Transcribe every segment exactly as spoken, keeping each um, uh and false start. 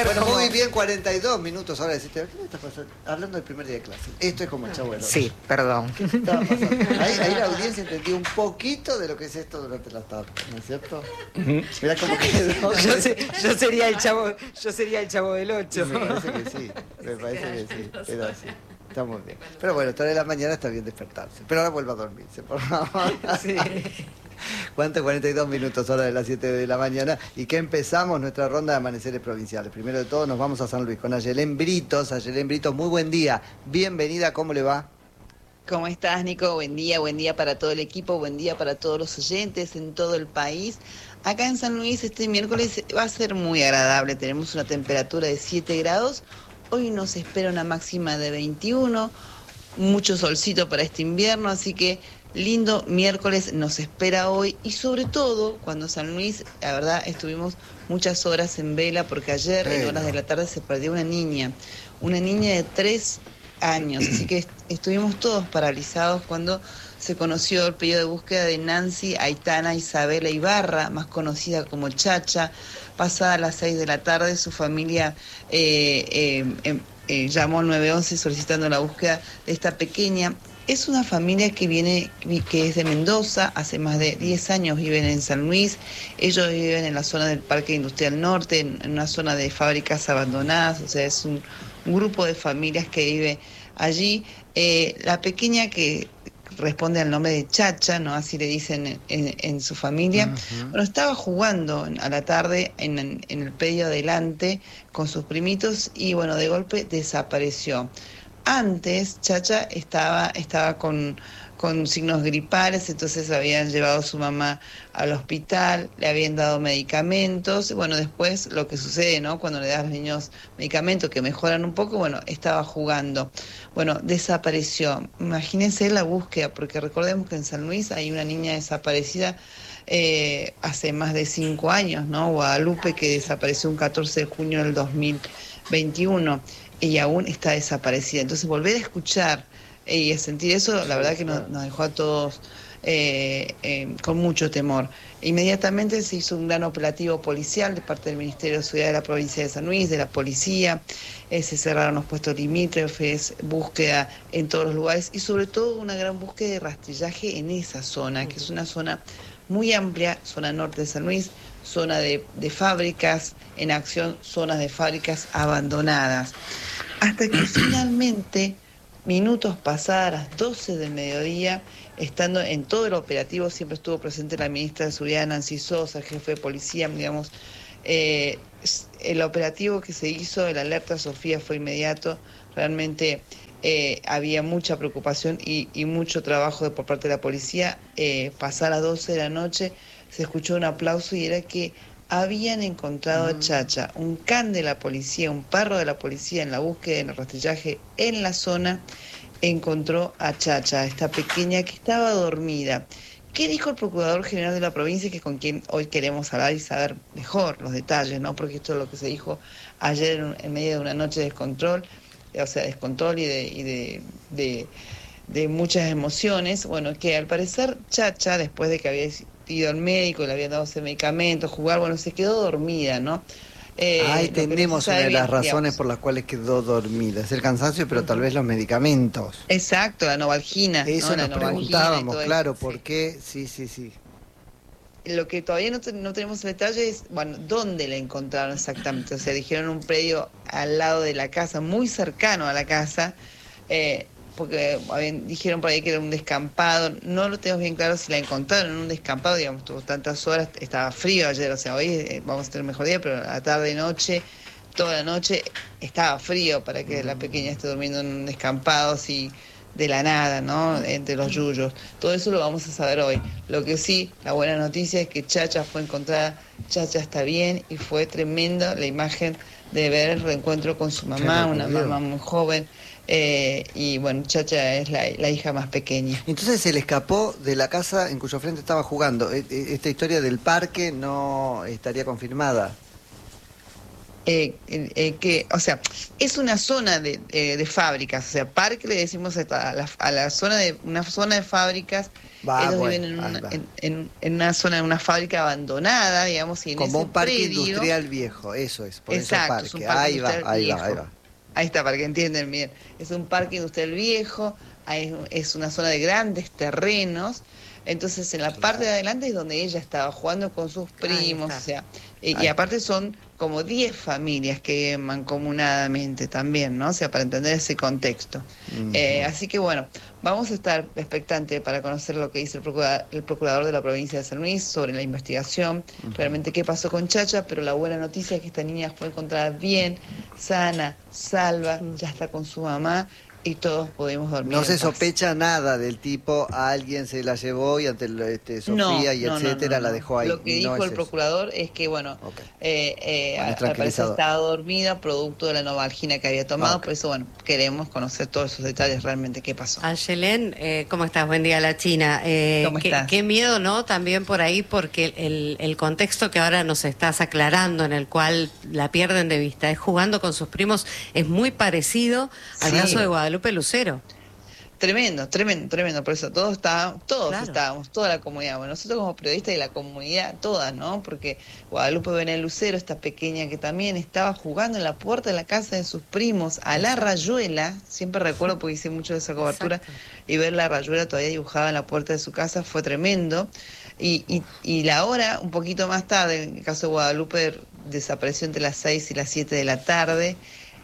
ver Bueno, cómo... muy bien, cuarenta y dos minutos ahora deciste, ¿qué me estás pasando? Hablando del primer día de clase. Esto es como el Chavo del Ocho. Sí, perdón. ¿Qué estaba pasando? Ahí, ahí la audiencia entendió un poquito de lo que es esto durante la tarde, ¿no es cierto? Mirá cómo quedó. Yo, sé- yo sería el chavo, yo sería el Chavo del Ocho. Me parece que sí, me parece que sí, era así. Está muy bien. Pero bueno, tres de la mañana está bien despertarse. Pero ahora vuelva a dormirse, por favor. Sí. ¿Cuánto? cuarenta y dos minutos, hora de las siete de la mañana. Y que empezamos nuestra ronda de amaneceres provinciales. Primero de todo nos vamos a San Luis con Ayelén Britos. Ayelén Britos, muy buen día. Bienvenida, ¿cómo le va? ¿Cómo estás, Nico? Buen día, buen día para todo el equipo, buen día para todos los oyentes en todo el país. Acá en San Luis este miércoles va a ser muy agradable, tenemos una temperatura de siete grados, hoy nos espera una máxima de veintiuno, mucho solcito para este invierno, así que lindo miércoles nos espera hoy y sobre todo cuando San Luis, la verdad, estuvimos muchas horas en vela porque ayer en horas de la tarde se perdió una niña, una niña de tres años, así que est- estuvimos todos paralizados cuando se conoció el pedido de búsqueda de Nancy Aitana Isabela Ibarra, más conocida como Chacha. Pasada las seis de la tarde, su familia eh, eh, eh, eh, llamó al nueve once solicitando la búsqueda de esta pequeña. Es una familia que viene, que es de Mendoza, hace más de diez años viven en San Luis. Ellos viven en la zona del Parque Industrial Norte, en, en una zona de fábricas abandonadas, o sea, es un, un grupo de familias que vive allí. Eh, la pequeña que responde al nombre de Chacha, ¿no? Así le dicen en, en, en su familia. Uh-huh. Bueno, estaba jugando a la tarde en, en, en el predio adelante con sus primitos y bueno, de golpe desapareció. Antes Chacha estaba, estaba con, con signos gripales, entonces habían llevado a su mamá al hospital, le habían dado medicamentos, y bueno, después lo que sucede, ¿no? Cuando le das a los niños medicamentos que mejoran un poco, bueno, estaba jugando. Bueno, desapareció. Imagínense la búsqueda, porque recordemos que en San Luis hay una niña desaparecida eh, hace más de cinco años, ¿no? Guadalupe, que desapareció un catorce de junio del dos mil veintiuno. Y aún está desaparecida. Entonces volver a escuchar y a sentir eso, la verdad que nos, nos dejó a todos eh, eh, con mucho temor. Inmediatamente se hizo un gran operativo policial de parte del Ministerio de Seguridad de la provincia de San Luis, de la policía, eh, se cerraron los puestos limítrofes, búsqueda en todos los lugares y sobre todo una gran búsqueda de rastrillaje en esa zona, que es una zona muy amplia, zona norte de San Luis, zona de, de fábricas en acción, zonas de fábricas abandonadas. Hasta que finalmente, minutos pasadas las doce del mediodía, estando en todo el operativo, siempre estuvo presente la ministra de Seguridad, Nancy Sosa, el jefe de policía, digamos, eh, el operativo que se hizo, el alerta Sofía fue inmediato, realmente eh, había mucha preocupación y, y mucho trabajo de, por parte de la policía. Eh, pasadas las doce de la noche se escuchó un aplauso y era que habían encontrado a Chacha, un can de la policía, un perro de la policía en la búsqueda, en el rastrillaje en la zona, encontró a Chacha, esta pequeña que estaba dormida. ¿Qué dijo el Procurador General de la provincia, que es con quien hoy queremos hablar y saber mejor los detalles, ¿no? Porque esto es lo que se dijo ayer en, en medio de una noche de descontrol, o sea, descontrol y de, y de, de, de muchas emociones. Bueno, que al parecer Chacha, después de que había ido al médico, le habían dado ese medicamento, jugar, bueno, se quedó dormida, ¿no? Eh, Ahí tenemos no una de las bien, razones digamos. por las cuales quedó dormida. Es el cansancio, pero uh-huh. tal vez los medicamentos. Exacto, la novalgina. Eso ¿no? nos la preguntábamos, claro, eso, ¿por sí. qué? Sí, sí, sí. Lo que todavía no, te, no tenemos el detalle es, bueno, dónde la encontraron exactamente. O sea, dijeron un predio al lado de la casa, muy cercano a la casa, eh, porque habían, dijeron por ahí que era un descampado. No lo tenemos bien claro si la encontraron en un descampado, digamos, tuvo tantas horas, estaba frío ayer, o sea, hoy eh, vamos a tener mejor día, pero a la tarde, noche, toda la noche estaba frío para que la pequeña esté durmiendo en un descampado así de la nada, ¿no? Entre los yuyos. Todo eso lo vamos a saber hoy. Lo que sí, la buena noticia es que Chacha fue encontrada, Chacha está bien y fue tremenda la imagen de ver el reencuentro con su mamá, una mamá muy joven. Eh, y bueno, Chacha es la, la hija más pequeña. Entonces se le escapó de la casa en cuyo frente estaba jugando. Esta historia del parque no estaría confirmada. Eh, eh, eh, que, o sea, es una zona de, eh, de fábricas, o sea, parque le decimos a la, a la zona de una zona de fábricas. Va, Ellos bueno, viven en una, va. en, en, en una zona, en una fábrica abandonada, digamos, y en Como ese un parque predio, industrial viejo, eso es, por exacto, eso es un parque. parque Ahí va, industrial ahí va, viejo. ahí va. Ahí está, para que entiendan bien. Es un parque industrial viejo, hay- es una zona de grandes terrenos. Entonces, en la parte de adelante es donde ella estaba jugando con sus primos, está. o sea, y, y Ahí. aparte son como diez familias que viven mancomunadamente también, ¿no? O sea, para entender ese contexto. Ujú. Eh, así que bueno, vamos a estar expectantes para conocer lo que dice el procurador, el procurador de la provincia de San Luis sobre la investigación, realmente qué pasó con Chacha, pero la buena noticia es que esta niña fue encontrada bien, sana, salva, ya está con su mamá y todos podemos dormir. No se en paz. sospecha nada del tipo, a alguien se la llevó y ante el- este, Sofía y no, no, etcétera no, la no. dejó ahí. Lo que No dijo es el eso. procurador es que, bueno, Ok. eh, eh, Bueno, es al parecer tranquilizador. estaba dormida producto de la novalgina que había tomado, Ok. por eso, bueno, queremos conocer todos esos detalles realmente qué pasó. Ayelén, eh, ¿cómo estás? Buen día, la China. Eh, ¿Cómo qué, estás? qué miedo, ¿no? También por ahí, porque el, el contexto que ahora nos estás aclarando, en el cual la pierden de vista, es jugando con sus primos, es muy parecido al Sí. caso de Guadalupe Lucero. Tremendo, tremendo, tremendo. Por eso todos estábamos, todos Claro. estábamos, toda la comunidad. Bueno, nosotros como periodistas y la comunidad toda, ¿no? Porque Guadalupe Benel Lucero, esta pequeña que también estaba jugando en la puerta de la casa de sus primos, a la rayuela, siempre recuerdo porque hice mucho de esa cobertura, Exacto. y ver la rayuela todavía dibujada en la puerta de su casa fue tremendo. Y, y, y la hora, un poquito más tarde, en el caso de Guadalupe, desapareció entre las seis y las siete de la tarde.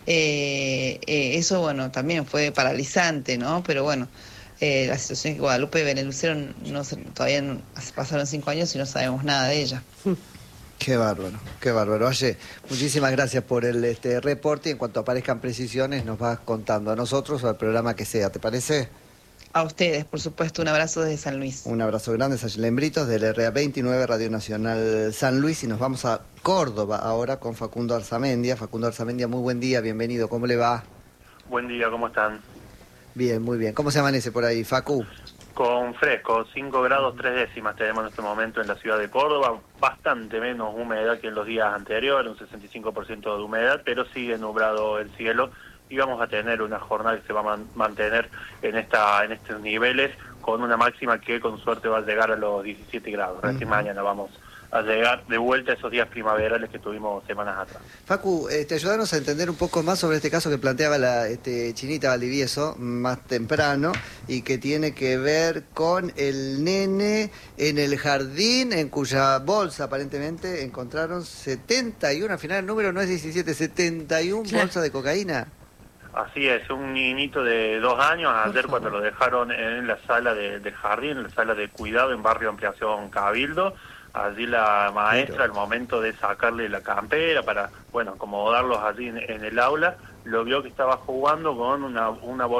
Eh, eh, eso, bueno, también fue paralizante, ¿no? Pero bueno, eh, la situación es que Guadalupe Benelucero no, se- todavía no, pasaron cinco años y no sabemos nada de ella. Qué bárbaro, qué bárbaro. Oye, muchísimas gracias por el este reporte y en cuanto aparezcan precisiones nos vas contando a nosotros o al programa que sea, ¿te parece? A ustedes, por supuesto, un abrazo desde San Luis. Un abrazo grande, Sayelén Britos, del R A veintinueve, Radio Nacional San Luis, y nos vamos a Córdoba ahora con Facundo Arzamendia. Facundo Arzamendia, muy buen día, bienvenido, ¿cómo le va? Buen día, ¿cómo están? Bien, muy bien. ¿Cómo se amanece por ahí, Facu? Con fresco, cinco grados tres décimas tenemos en este momento en la ciudad de Córdoba, bastante menos humedad que en los días anteriores, un sesenta y cinco por ciento de humedad, pero sigue nublado el cielo y vamos a tener una jornada que se va a man- mantener en esta en estos niveles con una máxima que con suerte va a llegar a los diecisiete grados. Recién mañana vamos a llegar de vuelta a esos días primaverales que tuvimos semanas atrás. Facu, este, ayúdanos a entender un poco más sobre este caso que planteaba la este, Chinita Valdivieso más temprano y que tiene que ver con el nene en el jardín en cuya bolsa aparentemente encontraron setenta y uno, al final el número no es diecisiete, setenta y uno Claro. bolsas de cocaína. Así es, un niñito de dos años, Por ayer favor. cuando lo dejaron en la sala de, del jardín, en la sala de cuidado en Barrio Ampliación Cabildo, allí la maestra, Pero- al momento de sacarle la campera para, bueno, acomodarlos allí en, en el aula, lo vio que estaba jugando con una, una bolsa